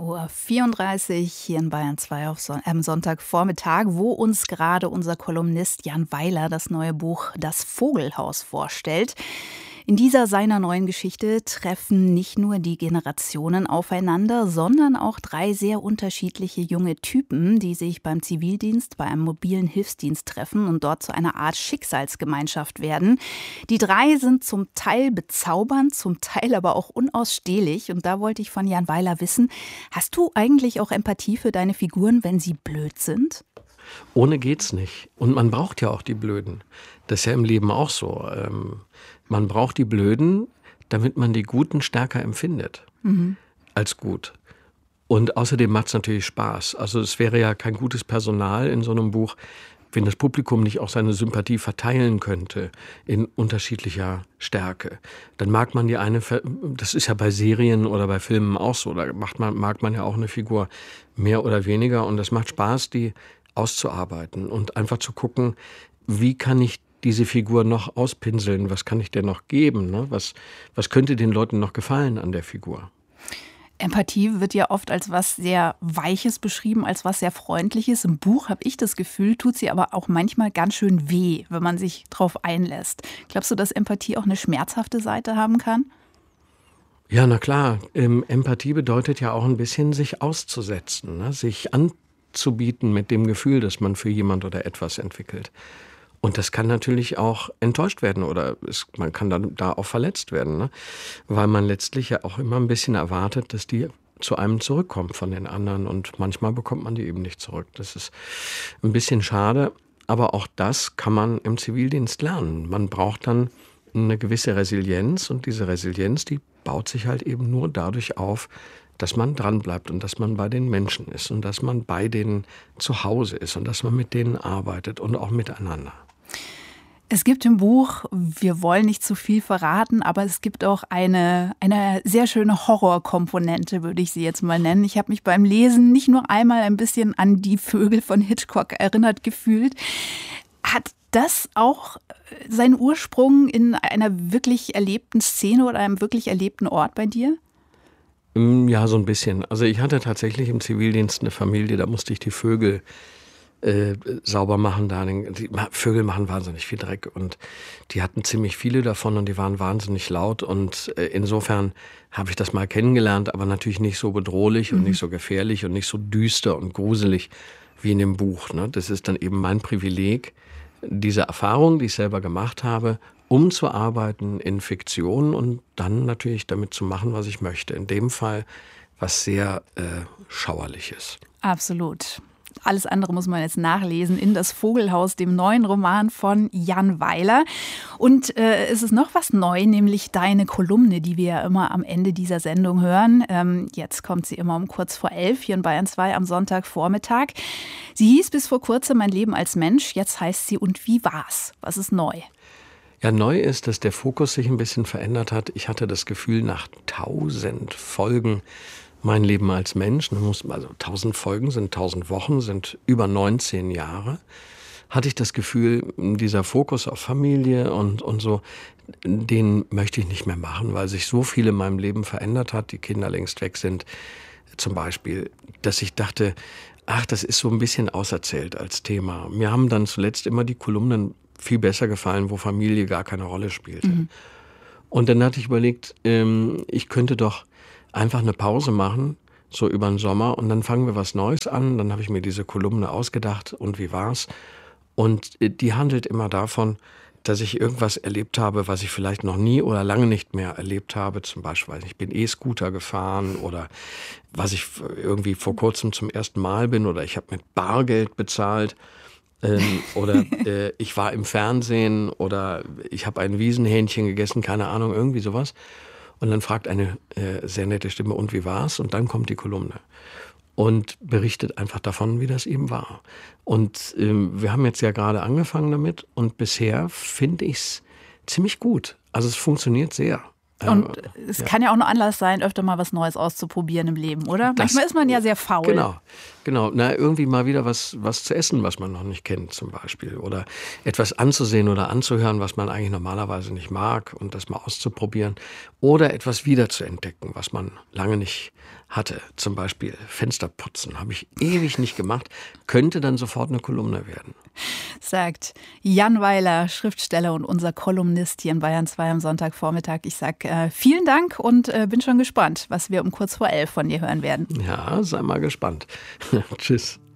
8:34 Uhr hier in Bayern 2 am Sonntagvormittag, wo uns gerade unser Kolumnist Jan Weiler das neue Buch Das Vogelhaus vorstellt. In dieser seiner neuen Geschichte treffen nicht nur die Generationen aufeinander, sondern auch 3 sehr unterschiedliche junge Typen, die sich beim Zivildienst bei einem mobilen Hilfsdienst treffen und dort zu einer Art Schicksalsgemeinschaft werden. Die 3 sind zum Teil bezaubernd, zum Teil aber auch unausstehlich. Und da wollte ich von Jan Weiler wissen, hast du eigentlich auch Empathie für deine Figuren, wenn sie blöd sind? Ohne geht's nicht. Und man braucht ja auch die Blöden. Das ist ja im Leben auch so. Man braucht die Blöden, damit man die Guten stärker empfindet als gut. Und außerdem macht's natürlich Spaß. Also es wäre ja kein gutes Personal in so einem Buch, wenn das Publikum nicht auch seine Sympathie verteilen könnte in unterschiedlicher Stärke. Dann mag man die eine, das ist ja bei Serien oder bei Filmen auch so, da mag man ja auch eine Figur mehr oder weniger. Und das macht Spaß, die auszuarbeiten und einfach zu gucken, wie kann ich diese Figur noch auspinseln, was kann ich denn noch geben, ne? Was könnte den Leuten noch gefallen an der Figur? Empathie wird ja oft als was sehr Weiches beschrieben, als was sehr Freundliches. Im Buch habe ich das Gefühl, tut sie aber auch manchmal ganz schön weh, wenn man sich drauf einlässt. Glaubst du, dass Empathie auch eine schmerzhafte Seite haben kann? Ja, na klar. Empathie bedeutet ja auch ein bisschen, sich auszusetzen, ne? Sich anzubieten mit dem Gefühl, das man für jemand oder etwas entwickelt. Und das kann natürlich auch enttäuscht werden oder man kann da auch verletzt werden, ne? Weil man letztlich ja auch immer ein bisschen erwartet, dass die zu einem zurückkommen von den anderen und manchmal bekommt man die eben nicht zurück. Das ist ein bisschen schade, aber auch das kann man im Zivildienst lernen. Man braucht dann eine gewisse Resilienz und diese Resilienz, die baut sich halt eben nur dadurch auf, dass man dranbleibt und dass man bei den Menschen ist und dass man bei denen zu Hause ist und dass man mit denen arbeitet und auch miteinander. Es gibt im Buch, wir wollen nicht zu viel verraten, aber es gibt auch eine sehr schöne Horrorkomponente, würde ich sie jetzt mal nennen. Ich habe mich beim Lesen nicht nur einmal ein bisschen an Die Vögel von Hitchcock erinnert gefühlt. Hat das auch seinen Ursprung in einer wirklich erlebten Szene oder einem wirklich erlebten Ort bei dir? Ja, so ein bisschen. Also ich hatte tatsächlich im Zivildienst eine Familie, da musste ich die Vögel sauber machen. Die Vögel machen wahnsinnig viel Dreck und die hatten ziemlich viele davon und die waren wahnsinnig laut und insofern habe ich das mal kennengelernt, aber natürlich nicht so bedrohlich und nicht so gefährlich und nicht so düster und gruselig wie in dem Buch, ne? Das ist dann eben mein Privileg, diese Erfahrung, die ich selber gemacht habe, umzuarbeiten in Fiktion und dann natürlich damit zu machen, was ich möchte. In dem Fall was sehr Schauerliches. Absolut. Alles andere muss man jetzt nachlesen in Das Vogelhaus, dem neuen Roman von Jan Weiler. Und es ist noch was neu, nämlich deine Kolumne, die wir ja immer am Ende dieser Sendung hören. Jetzt kommt sie immer um 11:45 hier in Bayern 2 am Sonntagvormittag. Sie hieß bis vor kurzem Mein Leben als Mensch. Jetzt heißt sie Und wie war's? Was ist neu? Ja, neu ist, dass der Fokus sich ein bisschen verändert hat. Ich hatte das Gefühl, nach 1000 Folgen Mein Leben als Mensch, also 1000 Folgen sind 1000 Wochen, sind über 19 Jahre, hatte ich das Gefühl, dieser Fokus auf Familie und so, den möchte ich nicht mehr machen, weil sich so viel in meinem Leben verändert hat, die Kinder längst weg sind, zum Beispiel, dass ich dachte, ach, das ist so ein bisschen auserzählt als Thema. Mir haben dann zuletzt immer die Kolumnen viel besser gefallen, wo Familie gar keine Rolle spielte. Und dann hatte ich überlegt, ich könnte doch einfach eine Pause machen, so über den Sommer, und dann fangen wir was Neues an. Dann habe ich mir diese Kolumne ausgedacht, und wie war's? Und die handelt immer davon, dass ich irgendwas erlebt habe, was ich vielleicht noch nie oder lange nicht mehr erlebt habe. Zum Beispiel, ich bin E-Scooter gefahren oder was ich irgendwie vor kurzem zum ersten Mal bin oder ich habe mit Bargeld bezahlt. Oder ich war im Fernsehen oder ich habe ein Wiesenhähnchen gegessen, keine Ahnung, irgendwie sowas. Und dann fragt eine sehr nette Stimme, und wie war's? Und dann kommt die Kolumne und berichtet einfach davon, wie das eben war. Und wir haben jetzt ja gerade angefangen damit und bisher finde ich es ziemlich gut. Also es funktioniert sehr. Und es kann ja auch ein Anlass sein, öfter mal was Neues auszuprobieren im Leben, oder? Manchmal ist man ja sehr faul. Genau. Na, irgendwie mal wieder was zu essen, was man noch nicht kennt zum Beispiel. Oder etwas anzusehen oder anzuhören, was man eigentlich normalerweise nicht mag und das mal auszuprobieren. Oder etwas wieder zu entdecken, was man lange nicht hatte. Zum Beispiel Fenster putzen, habe ich ewig nicht gemacht, könnte dann sofort eine Kolumne werden. Sagt Jan Weiler, Schriftsteller und unser Kolumnist hier in Bayern 2 am Sonntagvormittag. Ich sage vielen Dank und bin schon gespannt, was wir um kurz vor 11 von dir hören werden. Ja, sei mal gespannt. Tschüss.